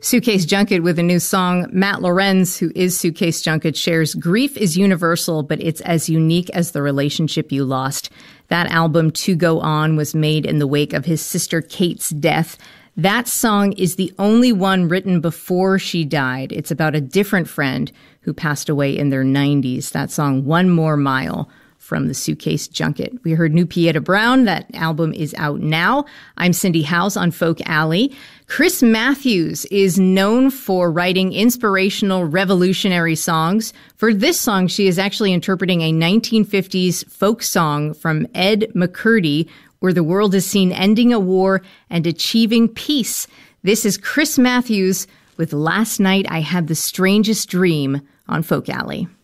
Suitcase Junket with a new song. Matt Lorenz, who is Suitcase Junket, shares grief is universal, but it's as unique as the relationship you lost. That album, To Go On, was made in the wake of his sister Kate's death. That song is the only one written before she died. It's about a different friend who passed away in their 90s. That song, One More Mile, from the Suitcase Junket. We heard New Pieta Brown. That album is out now. I'm Cindy Howes on Folk Alley. Chris Matthews is known for writing inspirational, revolutionary songs. For this song, she is actually interpreting a 1950s folk song from Ed McCurdy, where the world is seen ending a war and achieving peace. This is Chris Matthews with Last Night I Had the Strangest Dream on Folk Alley.